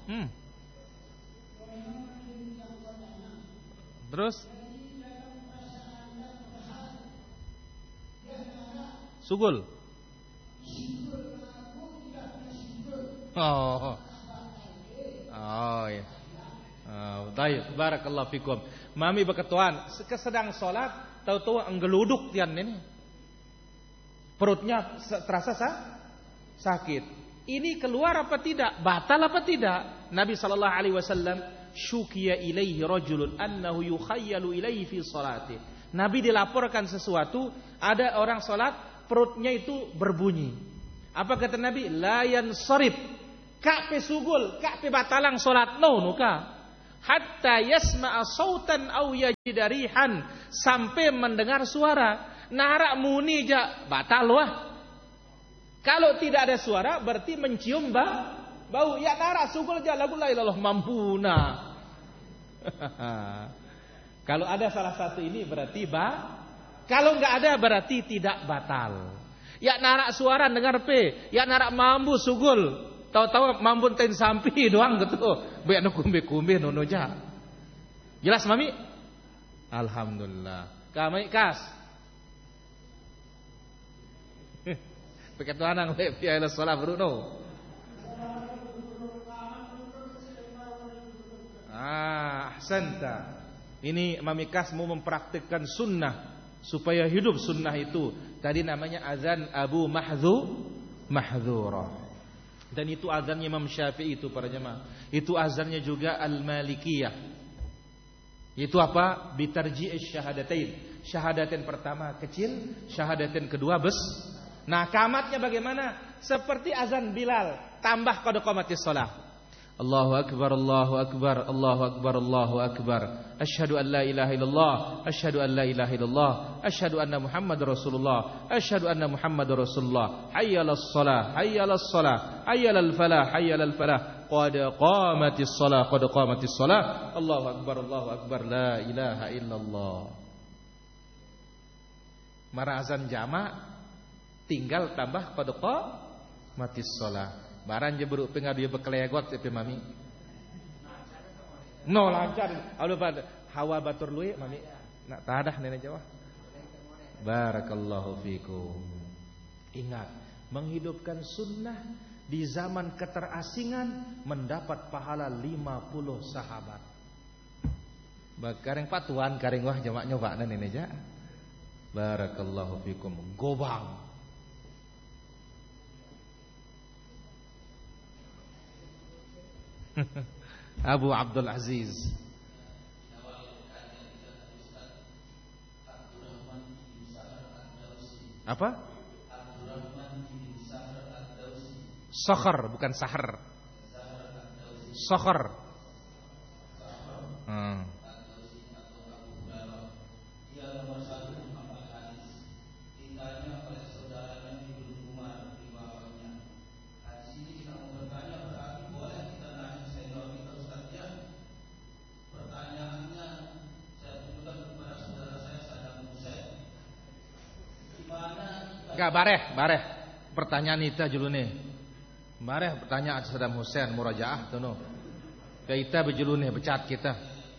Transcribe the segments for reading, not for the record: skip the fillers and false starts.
Terus sugul. Ya. Baik, barakallahu fikum. Mami berketuan, sedang sholat, tahu-tahu enggeluduk tian ini. Perutnya terasa sakit. Ini keluar apa tidak? Batal apa tidak? Nabi sallallahu alaihi wasallam syukiya ilaihi rajulun annahu yukhayyalu ilaihi fi salati. Nabi dilaporkan sesuatu, ada orang salat perutnya itu berbunyi. Apa kata Nabi? La yansarif. Kak pe sugul, kak pe batalang salat nuka. Hatta yasma'a sautan aw yajida rihan, sampai mendengar suara. Narak muni ja batal wah. Kalau tidak ada suara berarti mencium bau. Ya narak sugul ja lagu la ilallah mampuna. Kalau ada salah satu ini berarti kalau enggak ada berarti tidak batal. Ya narak suara dengar pe, ya narak mambu sugul. Tahu-tahu mambun ten sampi doang gitu. Be anu kumbe-kumbe nono ja. Jelas mami? Alhamdulillah. Kami kas. Pakai tuanang le fi ila shalah bruno. Ahsanta. Ini mami kas mau mempraktikkan sunnah supaya hidup sunnah itu. Tadi namanya azan Abu Mahdzurah. Dan itu azannya Imam Syafi'i itu para jemaah. Itu azannya juga Al-Malikiyah. Itu apa? Bitarji'is syahadatain. Syahadatain pertama kecil, syahadatain kedua besar. Nah, kamatnya bagaimana? Seperti azan Bilal, tambah qad qamatis shalah. Allahu akbar, Allahu akbar, Allahu akbar, Allahu akbar. Asyhadu an la ilaha illallah, asyhadu an la ilaha illallah, asyhadu anna Muhammadar Rasulullah, asyhadu anna Muhammadar Rasulullah. Hayyalas shalah, hayyalas shalah, hayyalal falah, hayyalal falah. Qad qamatis shalah, qad qamatis shalah. Allahu akbar, Allahu akbar, la ilaha illallah. Mara azan jama' tinggal tambah qad qamatis shalah. Barang je beruk pengadu ye bekelegot sepe mami. No lancar. Alu pada hawa batur luy mami. Nak tadah nenek Jawa. Barakallahu fikum. Ingat, menghidupkan sunnah di zaman keterasingan mendapat pahala 50 sahabat. Bakareng patuan kareng wah jamak nyobakna nenek ja. Barakallahu fikum. Gobang. Abu Abdul Aziz. Apa? Sakhar bukan sahar. Sakhar. Enggak bareh. Pertanyaan itu julune. Bareh pertanyaan Saddam Hussein murajaah tuh no. Kita bejulune becat kita.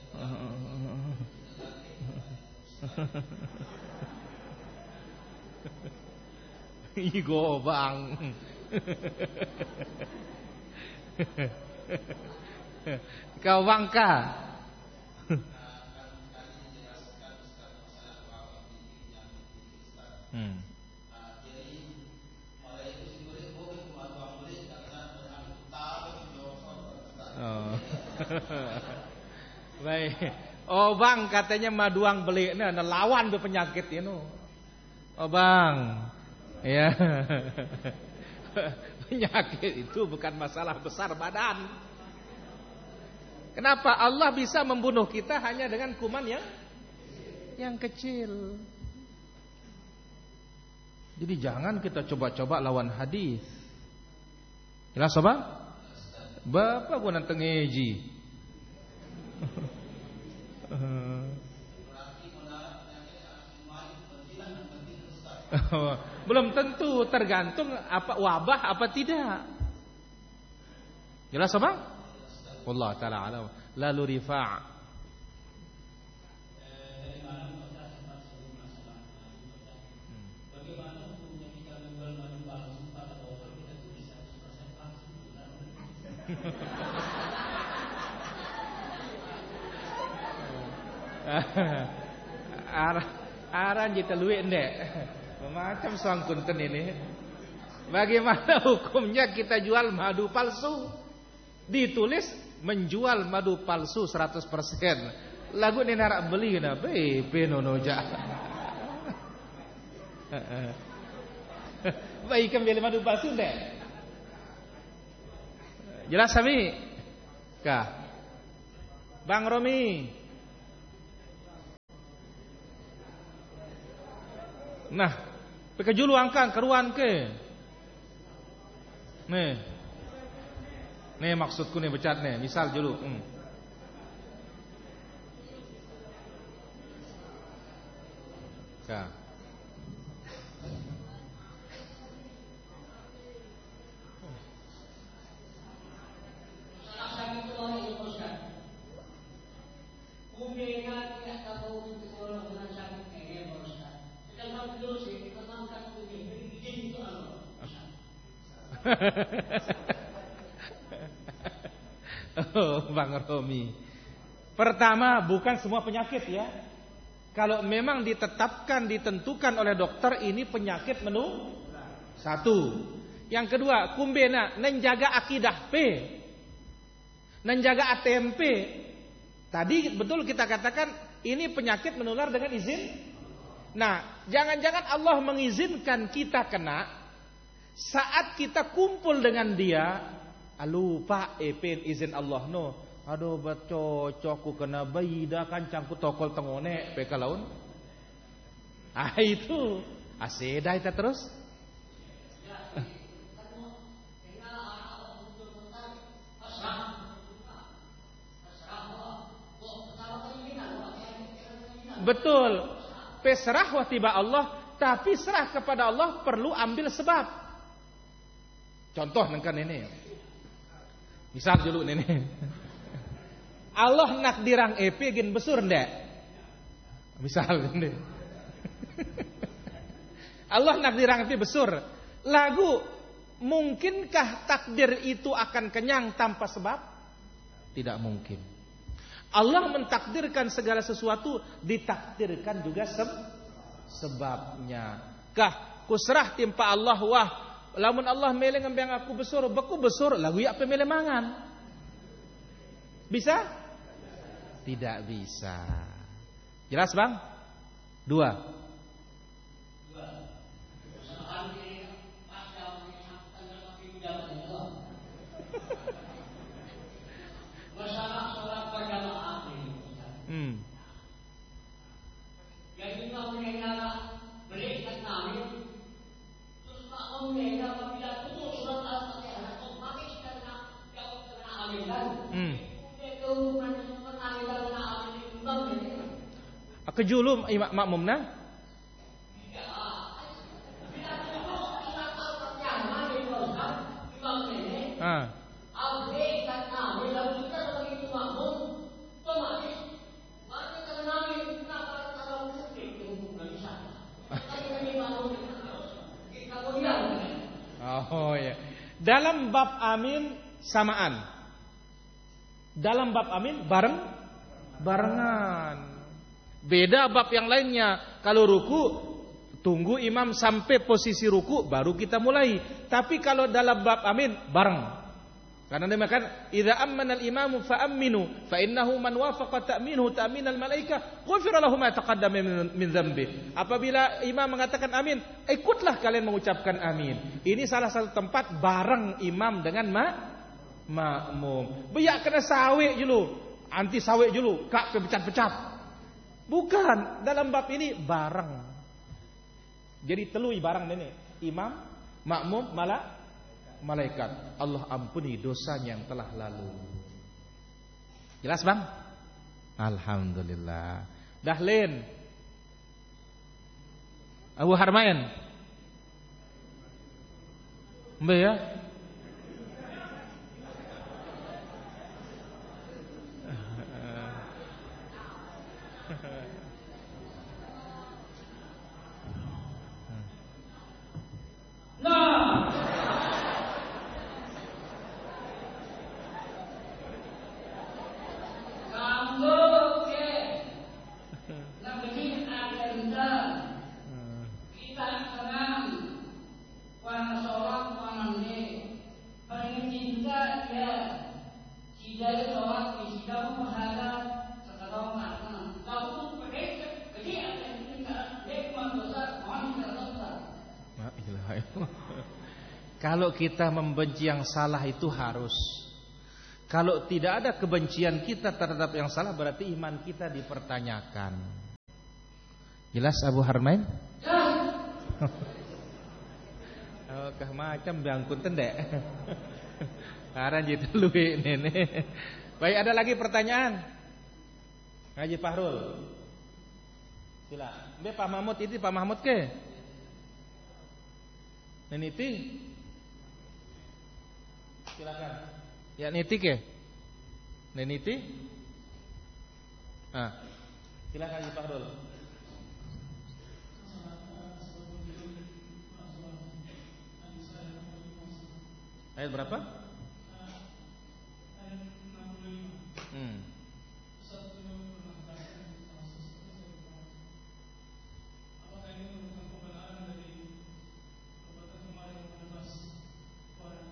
Igo bang. Kau bangka. Baik. Oh bang, katanya maduang beli nah lawan be penyakit ini. Oh bang. Ya. Penyakit itu bukan masalah besar badan. Kenapa Allah bisa membunuh kita hanya dengan kuman yang kecil? Jadi jangan kita coba-coba lawan hadis. Jelas apa? Bapak gua nanteng ngeji. Belum tentu, tergantung apa wabah apa tidak. Jelas apa? Allah taala alam. Lalu Rifa'. Bagaimana hukumnya kita menjual madu palsu pada botol kita tulis 100% palsu? Aran jita luit ndek. Macam soang kunten ini. Bagaimana hukumnya kita jual madu palsu? Ditulis menjual madu palsu 100%. Lagu ni narak beli na BP nono ja. Baik kembali madu palsu ndek. Jelas kami? Kah? Bang Romi. Nah, peka julu angkang keruan ke. Nih maksudku nih becat nih. Misal julu. Kah. Oh, Bang Romi. Pertama, bukan semua penyakit ya. Kalau memang ditetapkan, ditentukan oleh dokter ini penyakit menu satu. Yang kedua, kumbena menjaga akidah P, menjaga ATMP. Tadi betul kita katakan ini penyakit menular dengan izin. Nah, jangan-jangan Allah mengizinkan kita kena saat kita kumpul dengan dia. Lupa pen izin Allah no. Aduh cocokku kena baida kancangku tokol tengone peka laun. Itu aseda itu terus. Betul. Pesrah wa tiba Allah, tapi serah kepada Allah perlu ambil sebab. Contoh nengkan ini. Misal dulu ini. Allah nak dirang EP gin besur ndak? Misal ini. Allah nak dirang EP besur. Lagu mungkinkah takdir itu akan kenyang tanpa sebab? Tidak mungkin. Allah mentakdirkan segala sesuatu, ditakdirkan juga sebabnya. Kah kusrah timpa Allah wah lamun Allah mele ngembang aku besur, beku besur, lagu ya apa mele mangan? Bisa? Tidak bisa. Jelas bang? Dua. Masalah sholat berjamaah ini. Jadi kalau mengenal berikan kami, terus Pak mengenal apabila tutup surat Al-Fatihah, otomatis karena jauh kena aliran. Itu kena aliran kena aliran imam ini. Kejulum makmumna? Tidak. Bila tutup surat Al-Fatihah, maka imam ini. Abdi kata, bila kita sebagai itu makmum, otomatis maka kenali kenapa kalau musik itu bukan bisa. Kita ini makmum kita kemudian. Oh ya. Dalam bab amin samaan. Dalam bab amin barengan. Beda bab yang lainnya. Kalau ruku tunggu imam sampai posisi ruku baru kita mulai. Tapi kalau dalam bab amin bareng. Karena demikian, idza ammana al-imamu fa aminu fa innahu man wafaqa ta'minhu ta'minal malaika ghufira lahu ma taqaddama min dhanbi. Apabila imam mengatakan amin, ikutlah kalian mengucapkan amin. Ini salah satu tempat bareng imam dengan makmum. Biar kena sawek dulu, anti sawek dulu, kak pecat-pecat. Bukan, dalam bab ini bareng. Jadi telui bareng ini, imam, makmum, malaikat. Allah ampuni dosanya yang telah lalu. Jelas bang? Alhamdulillah. Dahlin Abu Harmain Mbak ya. dia tidak sholat, tidak menghadap sekarang mana. Lalu pakai kerja yang kita dia cuma dosa, mau kita dosa. Kalau kita membenci yang salah itu harus. Kalau tidak ada kebencian kita terhadap yang salah, berarti iman kita dipertanyakan. Jelas Abu Harmain? Oh, kah macam bangkun tendek. Karena gitu luwe nenek. Baik, ada lagi pertanyaan? Ngaji Fahrul. Sila. Be Pak Mahmud itu Pak Mahmud ke? Neniti? Silakan. Ya niti ke? Neniti? Ah. Silakan Haji Fahrul. Ayat berapa?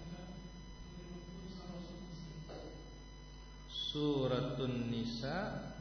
Suratun Nisa